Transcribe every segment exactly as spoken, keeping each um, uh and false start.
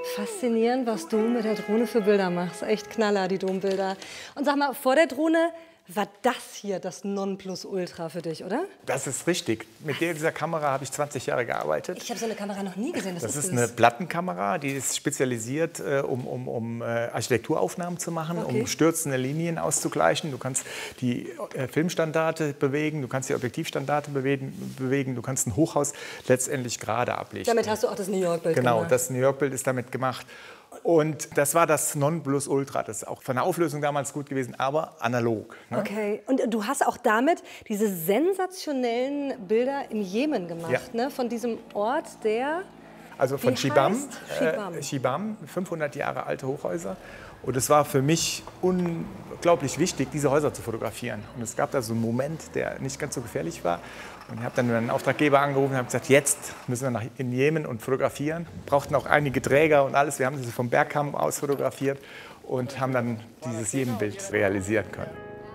Faszinierend, was du mit der Drohne für Bilder machst. Echt Knaller, die Dombilder. Und sag mal, vor der Drohne war das hier das Nonplusultra für dich, oder? Das ist richtig. Mit dieser Kamera habe ich zwanzig Jahre gearbeitet. Ich habe so eine Kamera noch nie gesehen. Das, das ist, ist eine Plattenkamera, die ist spezialisiert, äh, um, um, um äh, Architekturaufnahmen zu machen, okay. um stürzende Linien auszugleichen. Du kannst die äh, Filmstandarte bewegen, du kannst die Objektivstandarte bewegen, bewegen, du kannst ein Hochhaus letztendlich gerade ablichten. Damit hast du auch das New York-Bild genau, gemacht. Genau, das New York-Bild ist damit gemacht. Und das war das Nonplusultra. Das ist auch von der Auflösung damals gut gewesen, aber analog. Ne? Okay, und du hast auch damit diese sensationellen Bilder im Jemen gemacht, ja. ne? Von diesem Ort, der... Also von Shibam, Shibam. Äh, Shibam, fünfhundert Jahre alte Hochhäuser. Und es war für mich unglaublich wichtig, diese Häuser zu fotografieren. Und es gab da so einen Moment, der nicht ganz so gefährlich war. Und ich habe dann einen Auftraggeber angerufen und habe gesagt, jetzt müssen wir nach in Jemen und fotografieren. Wir brauchten auch einige Träger und alles. Wir haben sie vom Bergkamm aus fotografiert und haben dann dieses Jemen-Bild realisieren können.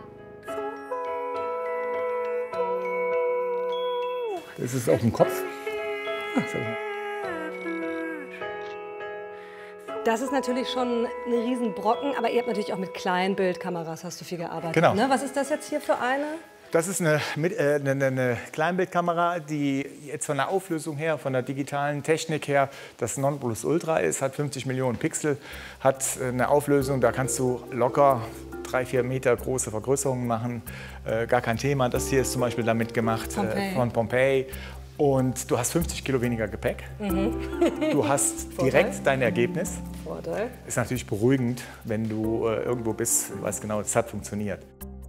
Das ist auf dem Kopf. Ach, so. Das ist natürlich schon ein Riesenbrocken, aber ihr habt natürlich auch mit kleinen Bildkameras hast du viel gearbeitet. Genau. Ne? Was ist das jetzt hier für eine? Das ist eine, äh, eine, eine Kleinbildkamera, die jetzt von der Auflösung her, von der digitalen Technik her, das Nonplusultra ist, hat fünfzig Millionen Pixel, hat eine Auflösung, da kannst du locker drei, vier Meter große Vergrößerungen machen, äh, gar kein Thema. Das hier ist zum Beispiel damit gemacht äh, von Pompeii. Und du hast fünfzig Kilo weniger Gepäck. Mhm. Du hast direkt dein Ergebnis. Vorteil. Ist natürlich beruhigend, wenn du äh, irgendwo bist, du weißt genau, es hat funktioniert.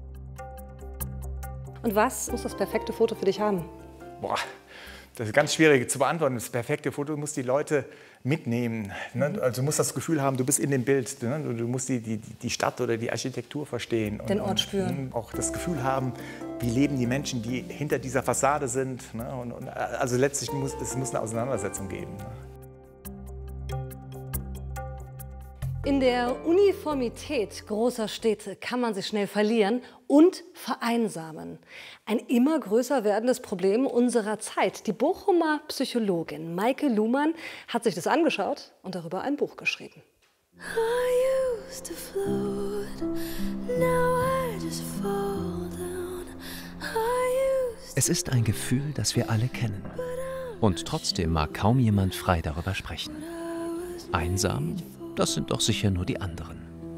Und was muss das perfekte Foto für dich haben? Boah, das ist ganz schwierig zu beantworten. Das perfekte Foto muss die Leute mitnehmen. Ne? Also du musst das Gefühl haben, du bist in dem Bild. Ne? Du musst die, die, die Stadt oder die Architektur verstehen. Den und, Ort spüren. Und auch das Gefühl haben, wie leben die Menschen, die hinter dieser Fassade sind. Ne? Und, und, also letztlich muss es muss eine Auseinandersetzung geben. Ne? In der Uniformität großer Städte kann man sich schnell verlieren und vereinsamen. Ein immer größer werdendes Problem unserer Zeit. Die Bochumer Psychologin Maike Luhmann hat sich das angeschaut und darüber ein Buch geschrieben. Es ist ein Gefühl, das wir alle kennen. Und trotzdem mag kaum jemand frei darüber sprechen. Einsam? Das sind doch sicher nur die anderen.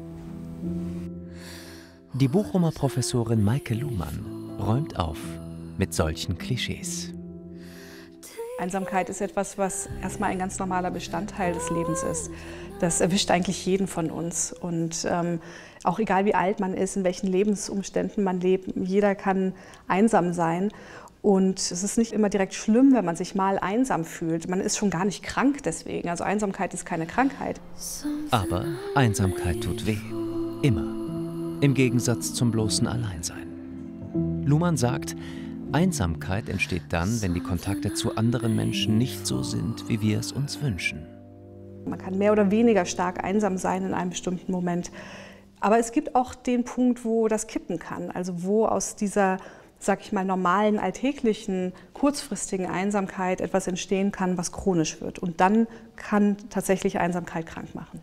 Die Bochumer Professorin Maike Luhmann räumt auf mit solchen Klischees. Einsamkeit ist etwas, was erstmal ein ganz normaler Bestandteil des Lebens ist. Das erwischt eigentlich jeden von uns. Und ähm, auch egal wie alt man ist, in welchen Lebensumständen man lebt, jeder kann einsam sein. Und es ist nicht immer direkt schlimm, wenn man sich mal einsam fühlt. Man ist schon gar nicht krank deswegen. Also Einsamkeit ist keine Krankheit. Aber Einsamkeit tut weh. Immer. Im Gegensatz zum bloßen Alleinsein. Luhmann sagt, Einsamkeit entsteht dann, wenn die Kontakte zu anderen Menschen nicht so sind, wie wir es uns wünschen. Man kann mehr oder weniger stark einsam sein in einem bestimmten Moment. Aber es gibt auch den Punkt, wo das kippen kann. Also wo aus dieser, sag ich mal, normalen, alltäglichen, kurzfristigen Einsamkeit etwas entstehen kann, was chronisch wird. Und dann kann tatsächlich Einsamkeit krank machen.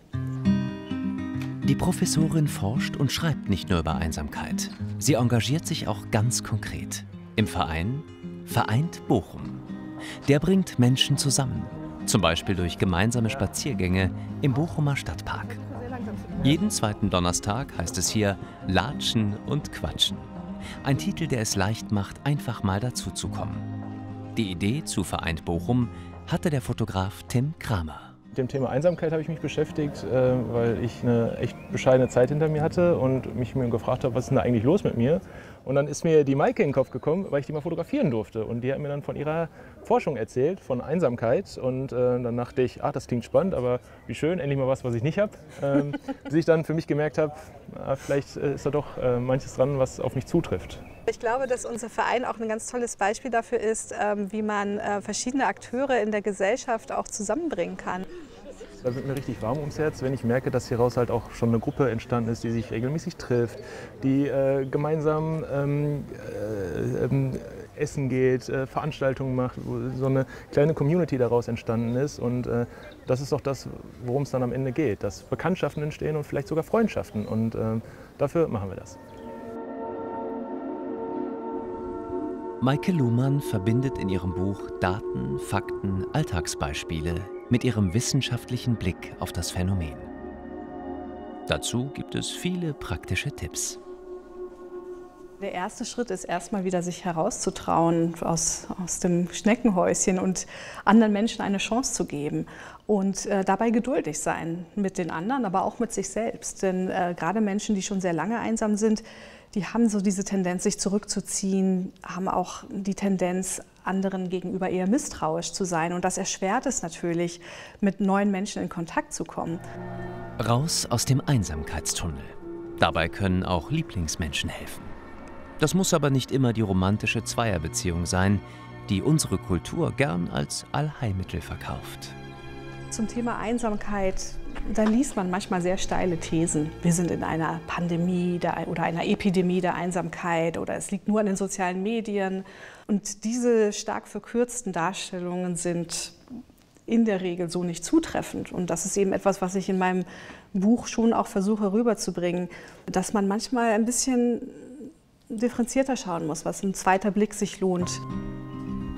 Die Professorin forscht und schreibt nicht nur über Einsamkeit. Sie engagiert sich auch ganz konkret im Verein Vereint Bochum. Der bringt Menschen zusammen, zum Beispiel durch gemeinsame Spaziergänge im Bochumer Stadtpark. Jeden zweiten Donnerstag heißt es hier Latschen und Quatschen. Ein Titel, der es leicht macht, einfach mal dazuzukommen. Die Idee zu Vereint Bochum hatte der Fotograf Tim Kramer. Mit dem Thema Einsamkeit habe ich mich beschäftigt, weil ich eine echt bescheidene Zeit hinter mir hatte und mich mir gefragt habe, was ist denn da eigentlich los mit mir? Und dann ist mir die Maike in den Kopf gekommen, weil ich die mal fotografieren durfte. Und die hat mir dann von ihrer Forschung erzählt, von Einsamkeit. Und äh, dann dachte ich, ach, das klingt spannend, aber wie schön, endlich mal was, was ich nicht habe. Ähm, bis ich dann für mich gemerkt habe, ah, vielleicht ist da doch äh, manches dran, was auf mich zutrifft. Ich glaube, dass unser Verein auch ein ganz tolles Beispiel dafür ist, ähm, wie man äh, verschiedene Akteure in der Gesellschaft auch zusammenbringen kann. Da wird mir richtig warm ums Herz, wenn ich merke, dass hieraus halt auch schon eine Gruppe entstanden ist, die sich regelmäßig trifft, die äh, gemeinsam ähm, äh, essen geht, äh, Veranstaltungen macht, wo so eine kleine Community daraus entstanden ist. Und äh, das ist doch das, worum es dann am Ende geht, dass Bekanntschaften entstehen und vielleicht sogar Freundschaften. Und äh, dafür machen wir das. Maike Luhmann verbindet in ihrem Buch Daten, Fakten, Alltagsbeispiele mit ihrem wissenschaftlichen Blick auf das Phänomen. Dazu gibt es viele praktische Tipps. Der erste Schritt ist erstmal wieder, sich herauszutrauen aus, aus dem Schneckenhäuschen und anderen Menschen eine Chance zu geben. Und äh, dabei geduldig sein mit den anderen, aber auch mit sich selbst. Denn äh, gerade Menschen, die schon sehr lange einsam sind, die haben so diese Tendenz, sich zurückzuziehen, haben auch die Tendenz, anderen gegenüber eher misstrauisch zu sein. Und das erschwert es natürlich, mit neuen Menschen in Kontakt zu kommen. Raus aus dem Einsamkeitstunnel. Dabei können auch Lieblingsmenschen helfen. Das muss aber nicht immer die romantische Zweierbeziehung sein, die unsere Kultur gern als Allheilmittel verkauft. Zum Thema Einsamkeit, da liest man manchmal sehr steile Thesen. Wir sind in einer Pandemie der, oder einer Epidemie der Einsamkeit oder es liegt nur an den sozialen Medien. Und diese stark verkürzten Darstellungen sind in der Regel so nicht zutreffend. Und das ist eben etwas, was ich in meinem Buch schon auch versuche rüberzubringen, dass man manchmal ein bisschen differenzierter schauen muss, was ein zweiter Blick sich lohnt.